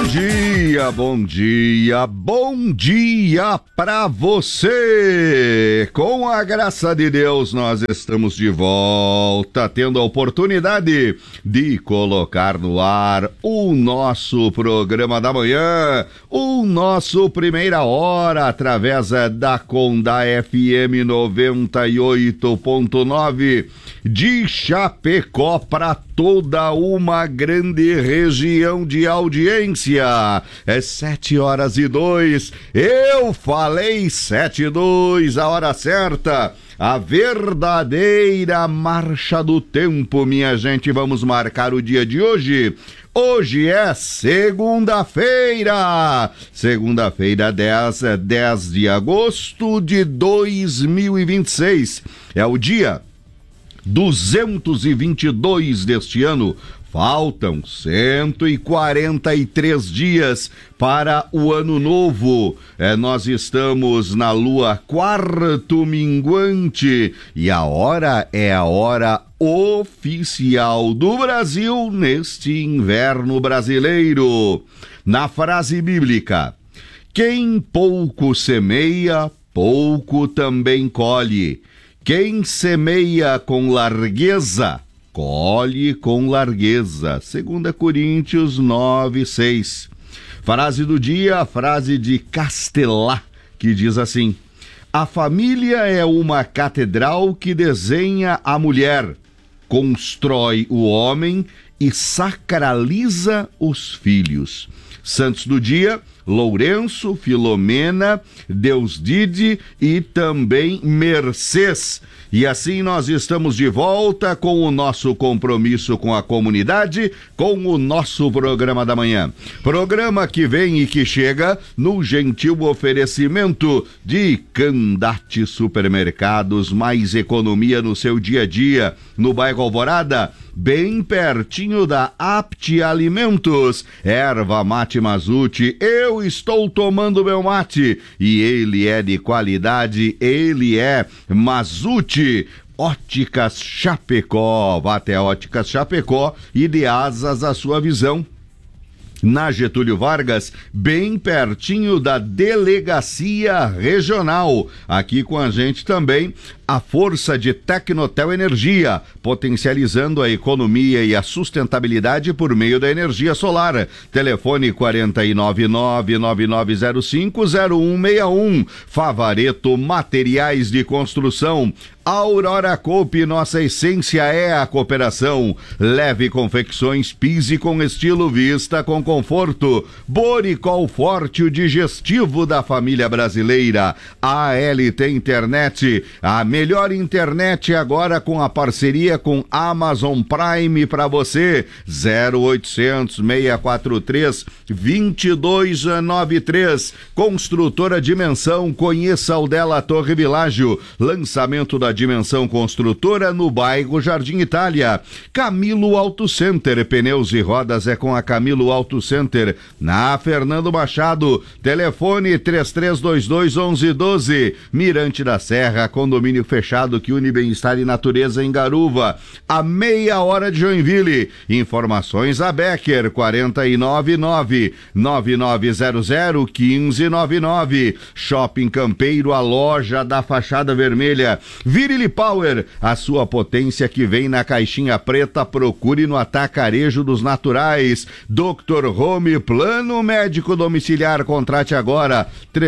bom dia, bom dia pra você! Com a graça de Deus, nós estamos de volta, tendo a oportunidade de colocar no ar o nosso programa da manhã, o nosso Primeira Hora, através da Conda FM 98.9 de Chapecó para toda uma grande região de audiência. É 7h02. Eu falei 7h02, a hora certa. A verdadeira marcha do tempo, minha gente. Vamos marcar o dia de hoje. Hoje é segunda-feira. Segunda-feira, 10 de agosto de 2026. É o dia 222 deste ano. Faltam 143 dias para o ano novo. Nós estamos na lua quarto minguante e a hora é a hora oficial do Brasil neste inverno brasileiro. Na frase bíblica: quem pouco semeia, pouco também colhe. Quem semeia com largueza, colhe com largueza. 2 Coríntios 9:6. Frase do dia, a frase de Castelá, que diz assim: a família é uma catedral que desenha a mulher, constrói o homem e sacraliza os filhos. Santos do dia: Lourenço, Filomena, Deusdide e também Mercês. E assim nós estamos de volta com o nosso compromisso com a comunidade, com o nosso programa da manhã. Programa que vem e que chega no gentil oferecimento de Candate Supermercados, mais economia no seu dia a dia, no bairro Alvorada, bem pertinho da Apte Alimentos. Erva mate Mazute, eu estou tomando meu mate e ele é de qualidade, ele é Mazute. Óticas Chapecó, vá até Óticas Chapecó e dê asas à sua visão. Na Getúlio Vargas, bem pertinho da Delegacia Regional. Aqui com a gente também a força de Tecnotel Energia, potencializando a economia e a sustentabilidade por meio da energia solar. Telefone 499-9905-0161. Favareto Materiais de Construção. Aurora Coop, nossa essência é a cooperação. Leve confecções, pise com estilo, vista com conforto. Boricol Forte, o digestivo da família brasileira. ALT Internet, a melhor internet agora com a parceria com Amazon Prime para você. 0800 643 2293. Construtora Dimensão, conheça o dela Torre Világio. Lançamento da Dimensão Construtora no bairro Jardim Itália. Camilo Auto Center, pneus e rodas é com a Camilo Auto Center. Na Fernando Machado, telefone 3322-1112. Mirante da Serra, condomínio fechado que une bem-estar e natureza em Garuva. A meia hora de Joinville. Informações a Becker, 499-9900-1599. Shopping Campeiro, a loja da fachada vermelha. Virile Power, a sua potência que vem na caixinha preta, procure no Atacarejo dos Naturais. Dr. Home, plano médico domiciliar, contrate agora,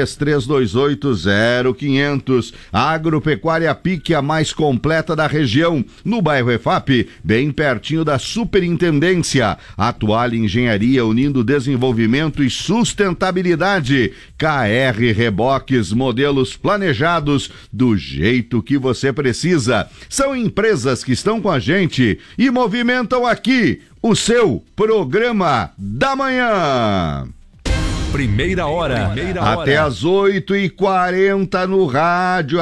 3328-0500. Agropecuária Pique, a mais completa da região, no bairro EFAP, bem pertinho da Superintendência. Atual Engenharia, unindo desenvolvimento e sustentabilidade. KR Reboques, modelos planejados do jeito que você precisa. São empresas que estão com a gente e movimentam aqui o seu programa da manhã. Primeira hora. Até às 8h40 no rádio,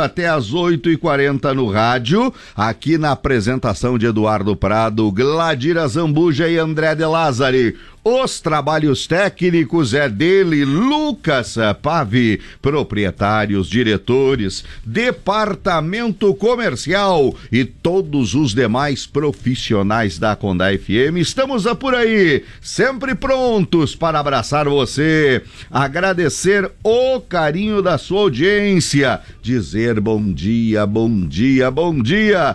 aqui na apresentação de Eduardo Prado, Gladira Zambuja e André De Lázari. Os trabalhos técnicos é dele, Lucas Pave, proprietários, diretores, departamento comercial e todos os demais profissionais da Condá FM. Estamos por aí, sempre prontos para abraçar você, agradecer o carinho da sua audiência, dizer bom dia, bom dia, bom dia